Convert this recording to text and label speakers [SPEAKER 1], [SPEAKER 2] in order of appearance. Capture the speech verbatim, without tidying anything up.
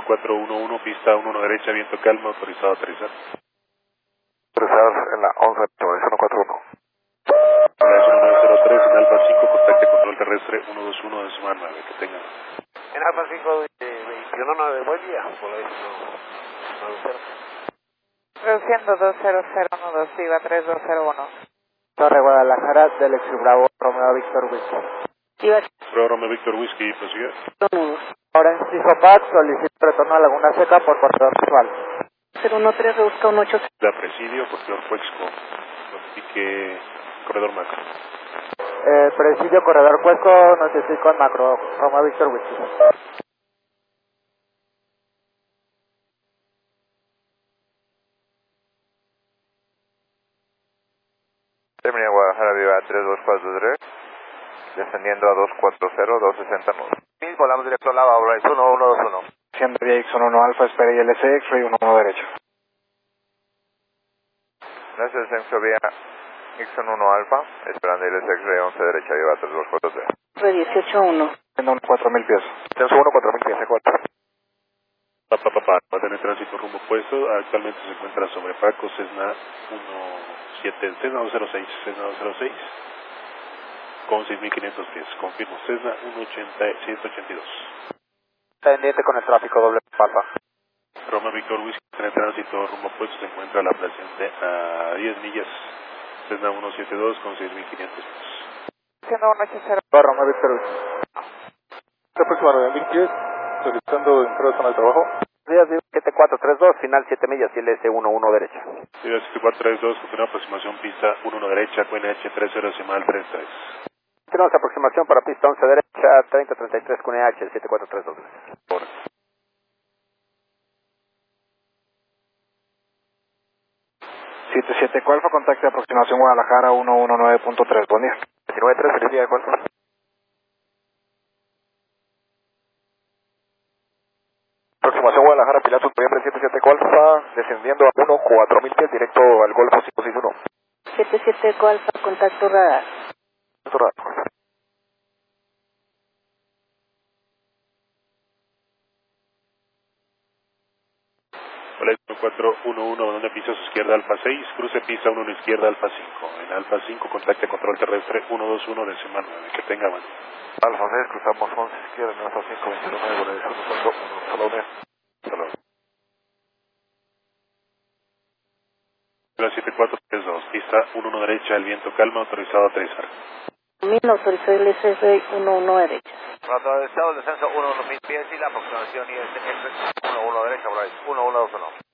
[SPEAKER 1] cuatro uno uno, pista uno uno derecha, viento calma, autorizado a aterrizar.
[SPEAKER 2] Aterrizar en la once, uno cuatro uno.
[SPEAKER 1] Relación nueve cero tres, en Alfa cinco, contacte control terrestre uno dos uno de Suma nueve, que tengan.
[SPEAKER 3] En Alfa cinco, veintiuno nueve, buen día. Por ahí, no, no, cero.
[SPEAKER 4] Reduciendo dos cero cero uno dos, Viva tres dos cero uno.
[SPEAKER 5] Torre Guadalajara, del ex Bravo, Romeo Víctor Whisky.
[SPEAKER 4] Viva
[SPEAKER 1] Pro Romeo Víctor Whisky, prosigue.
[SPEAKER 5] Ahora en Cisopac, solicito retorno a Laguna Seca por corredor visual.
[SPEAKER 4] cero uno tres, reduzca uno ocho.
[SPEAKER 1] La Presidio, por favor, Fuexco, notifique corredor macro.
[SPEAKER 5] Eh, presidio corredor Cuesco, notifico en macro, Romeo Víctor Whisky.
[SPEAKER 2] Termina Guadalajara, Viva tres dos cuatro tres, descendiendo a dos cuatro cero, dos sesenta nueve.
[SPEAKER 3] Mil, volamos directo a Lava, Bryce, uno uno dos uno.
[SPEAKER 5] Siendo vía Ixon uno Alfa, espera y L C, X-Ray uno uno derecho.
[SPEAKER 2] Gracias, descenso vía Ixon uno Alfa, esperando L C X-Ray once derecha, Viva tres dos cuatro tres.
[SPEAKER 4] Re dieciocho uno.
[SPEAKER 5] Siendo un cuatro mil pies.
[SPEAKER 2] Descenso uno, cuatro mil pies, cuatro.
[SPEAKER 1] Papá, papá, va a tener tránsito rumbo opuesto, actualmente se encuentra sobre Paco, Cessna uno siete, Cessna dos cero seis, Cessna dos cero seis, con seis mil quinientos pies, confirmo, Cessna ciento ochenta, ciento ochenta y dos.
[SPEAKER 3] Pendiente con el tráfico doble Alfa.
[SPEAKER 1] Roma Víctor Whisky, en tránsito rumbo opuesto se encuentra la presente a diez millas, Cessna ciento setenta y dos con seis mil quinientos pies.
[SPEAKER 4] Siendo uno ocho cero.
[SPEAKER 5] Romeo Víctor Whisky.
[SPEAKER 2] Próxima nueve mil pies, solicitando entrada a zona de trabajo.
[SPEAKER 3] Días siete cuatro tres dos, final siete millas y L S uno uno derecha.
[SPEAKER 1] siete cuatro tres dos, continúa aproximación pista uno uno derecha, Q N H treinta decimal treinta y tres.
[SPEAKER 3] Tenemos aproximación para pista once derecha, treinta treinta y tres Q N H, siete cuatro tres dos.
[SPEAKER 1] Por.
[SPEAKER 5] siete siete Alfa, contacte aproximación Guadalajara uno uno nueve punto tres, buen día.
[SPEAKER 2] veintinueve tres, feliz día de Alfa. Aproximación Guadalajara, Pilatos, noviembre siete siete Alfa, descendiendo a uno cuatro mil pies, directo al Golfo cinco seis uno.
[SPEAKER 4] siete siete Alfa, contacto radar.
[SPEAKER 1] Hola, cuatro uno uno, donde pisa su izquierda Alfa seis, cruce pista uno uno izquierda Alfa cinco. En Alfa cinco, contacte control terrestre uno dos uno decimal nueve, que tenga mano.
[SPEAKER 2] Alfa seis, cruzamos once izquierda, en Alfa cinco, veintinueve, con el uno cuatro uno, salones. Salón.
[SPEAKER 1] Hola, siete cuatro tres dos, pista uno uno derecha, el viento calma, autorizado a aterrizar.
[SPEAKER 4] Mil, autorizó L S R uno uno derecha.
[SPEAKER 3] Autorizado el descenso uno uno mil pies y la aproximación I S X uno uno derecha, Bryce, uno uno dos uno.